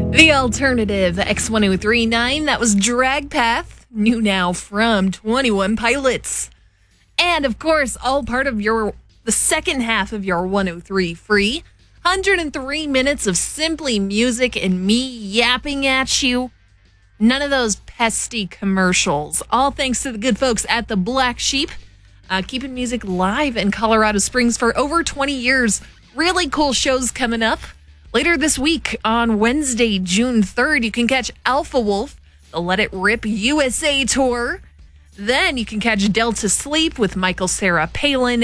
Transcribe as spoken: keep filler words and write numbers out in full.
The alternative X one oh three point nine, that was Drag Path, new now from twenty-one Pilots. And of course, all part of your the second half of your one oh three free. one hundred three minutes of simply music and me yapping at you. None of those pesty commercials. All thanks to the good folks at the Black Sheep, uh, keeping music live in Colorado Springs for over twenty years. Really cool shows coming up. Later this week on Wednesday, June third, you can catch Alpha Wolf, the Let It Rip U S A tour. Then you can catch Delta Sleep with Michael Sarah Palin